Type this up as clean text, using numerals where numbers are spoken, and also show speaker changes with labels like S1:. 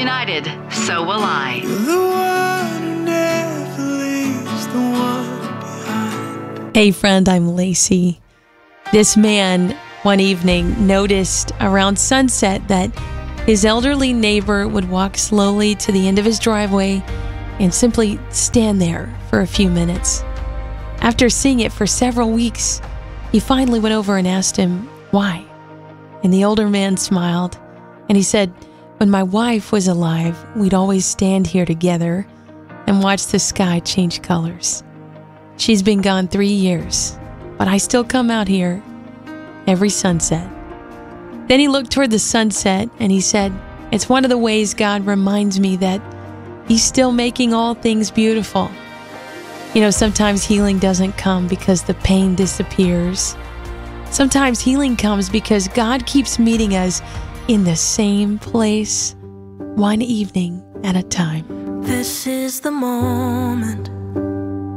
S1: United, so will I.
S2: The one who never leaves the one behind.
S3: Hey friend, I'm Lacey. This man one evening noticed around sunset that his elderly neighbor would walk slowly to the end of his driveway and simply stand there for a few minutes. After seeing it for several weeks, he finally went over and asked him why. And the older man smiled and he said, "When my wife was alive, we'd always stand here together and watch the sky change colors. She's been gone 3 years, but I still come out here every sunset." Then he looked toward the sunset and he said, "It's one of the ways God reminds me that He's still making all things beautiful." You know, sometimes healing doesn't come because the pain disappears. Sometimes healing comes because God keeps meeting us in the same place, one evening at a time.
S2: This is the moment